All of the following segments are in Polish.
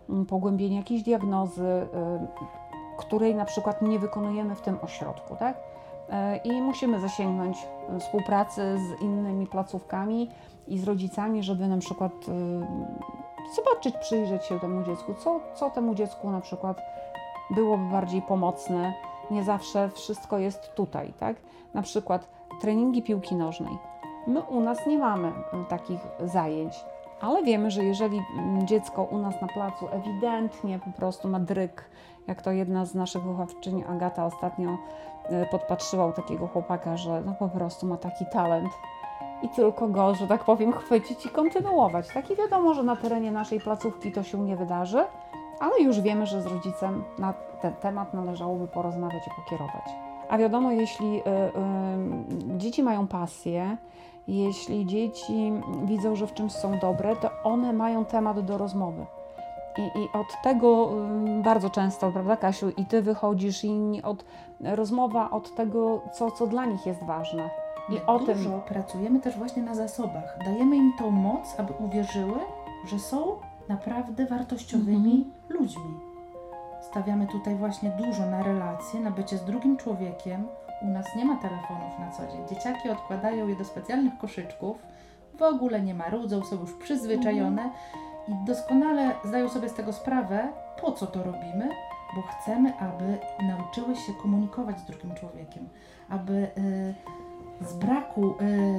pogłębienie jakiejś diagnozy, której na przykład nie wykonujemy w tym ośrodku, tak? I musimy zasięgnąć współpracy z innymi placówkami i z rodzicami, żeby na przykład zobaczyć, przyjrzeć się temu dziecku, co temu dziecku na przykład byłoby bardziej pomocne. Nie zawsze wszystko jest tutaj, tak? Na przykład treningi piłki nożnej. My u nas nie mamy takich zajęć, ale wiemy, że jeżeli dziecko u nas na placu ewidentnie po prostu ma dryg, jak to jedna z naszych wychowawczyń, Agata, ostatnio podpatrzyła u takiego chłopaka, że no po prostu ma taki talent i tylko go, że tak powiem, chwycić i kontynuować. Tak, i wiadomo, że na terenie naszej placówki to się nie wydarzy, ale już wiemy, że z rodzicem na ten temat należałoby porozmawiać i pokierować. A wiadomo, jeśli dzieci mają pasję, jeśli dzieci widzą, że w czymś są dobre, to one mają temat do rozmowy. I od tego bardzo często, prawda, Kasiu, i Ty wychodzisz, i inni, rozmowa od tego, co dla nich jest ważne. I o tym dużo pracujemy też właśnie na zasobach. Dajemy im tą moc, aby uwierzyły, że są naprawdę wartościowymi ludźmi. Stawiamy tutaj właśnie dużo na relacje, na bycie z drugim człowiekiem. U nas nie ma telefonów na co dzień. Dzieciaki odkładają je do specjalnych koszyczków, w ogóle nie marudzą, są już przyzwyczajone i doskonale zdają sobie z tego sprawę, po co to robimy, bo chcemy, aby nauczyły się komunikować z drugim człowiekiem, aby z braku,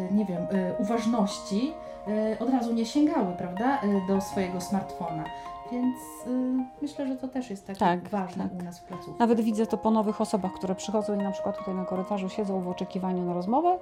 uważności od razu nie sięgały, prawda, do swojego smartfona. Więc myślę, że to też jest takie ważne u nas w placówce. Nawet widzę to po nowych osobach, które przychodzą i na przykład tutaj na korytarzu siedzą w oczekiwaniu na rozmowę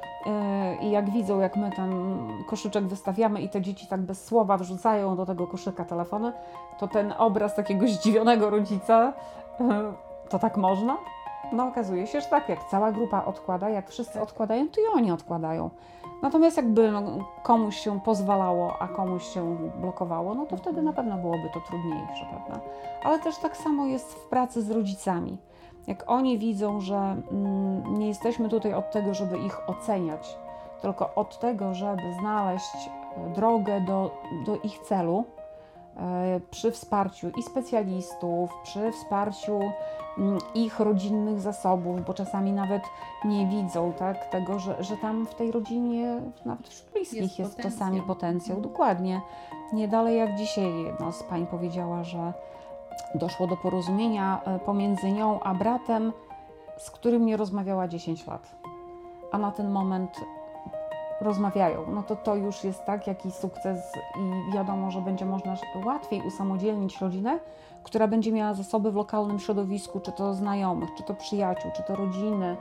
i jak widzą, jak my ten koszyczek wystawiamy i te dzieci tak bez słowa wrzucają do tego koszyka telefony, to ten obraz takiego zdziwionego rodzica, to tak można? No okazuje się, że tak, jak cała grupa odkłada, jak wszyscy odkładają, to i oni odkładają. Natomiast jakby komuś się pozwalało, a komuś się blokowało, no to wtedy na pewno byłoby to trudniejsze, prawda? Ale też tak samo jest w pracy z rodzicami. Jak oni widzą, że nie jesteśmy tutaj od tego, żeby ich oceniać, tylko od tego, żeby znaleźć drogę do ich celu, przy wsparciu i specjalistów, przy wsparciu ich rodzinnych zasobów, bo czasami nawet nie widzą, tak, tego, że tam w tej rodzinie, nawet wśród bliskich jest czasami potencjał. Dokładnie. Nie dalej jak dzisiaj jedna z pań powiedziała, że doszło do porozumienia pomiędzy nią a bratem, z którym nie rozmawiała 10 lat. A na ten moment rozmawiają, no to już jest tak, jakiś sukces i wiadomo, że będzie można łatwiej usamodzielnić rodzinę, która będzie miała zasoby w lokalnym środowisku, czy to znajomych, czy to przyjaciół, czy to rodziny.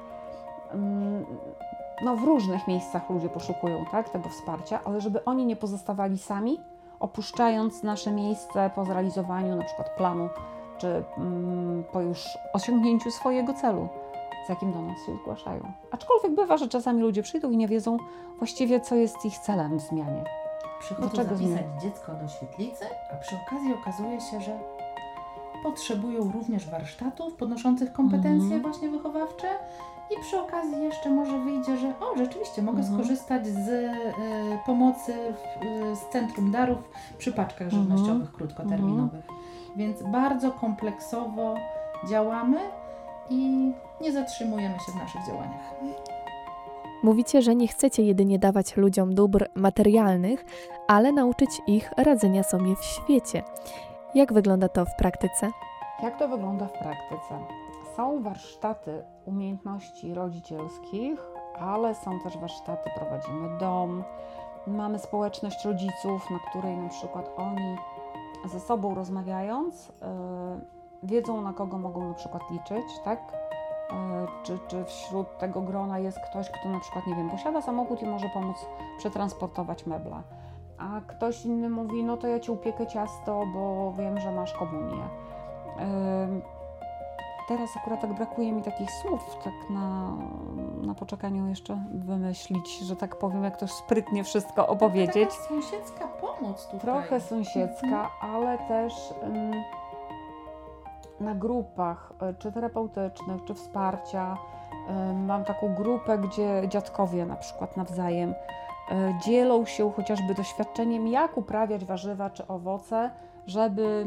No w różnych miejscach ludzie poszukują, tak, tego wsparcia, ale żeby oni nie pozostawali sami, opuszczając nasze miejsce po zrealizowaniu na przykład planu, czy po już osiągnięciu swojego celu, z jakim do nas się zgłaszają. Aczkolwiek bywa, że czasami ludzie przyjdą i nie wiedzą właściwie, co jest ich celem w zmianie. Przychodzą zapisać dziecko do świetlicy, a przy okazji okazuje się, że potrzebują również warsztatów podnoszących kompetencje właśnie wychowawcze i przy okazji jeszcze może wyjdzie, że rzeczywiście mogę skorzystać z pomocy z Centrum Darów przy paczkach żywnościowych krótkoterminowych. Więc bardzo kompleksowo działamy i nie zatrzymujemy się w naszych działaniach. Mówicie, że nie chcecie jedynie dawać ludziom dóbr materialnych, ale nauczyć ich radzenia sobie w świecie. Jak wygląda to w praktyce? Jak to wygląda w praktyce? Są warsztaty umiejętności rodzicielskich, ale są też warsztaty, prowadzimy dom, mamy społeczność rodziców, na której na przykład oni ze sobą rozmawiając wiedzą, na kogo mogą na przykład liczyć, tak? Czy wśród tego grona jest ktoś, kto na przykład, nie wiem, posiada samochód i może pomóc przetransportować meble, a ktoś inny mówi, no to ja Ci upiekę ciasto, bo wiem, że masz komunię. Teraz akurat tak brakuje mi takich słów, tak na poczekaniu jeszcze wymyślić, że tak powiem, jak to sprytnie wszystko opowiedzieć. To taka sąsiedzka pomoc tutaj. Trochę sąsiedzka, ale też na grupach, czy terapeutycznych, czy wsparcia. Mam taką grupę, gdzie dziadkowie na przykład nawzajem dzielą się chociażby doświadczeniem, jak uprawiać warzywa czy owoce, żeby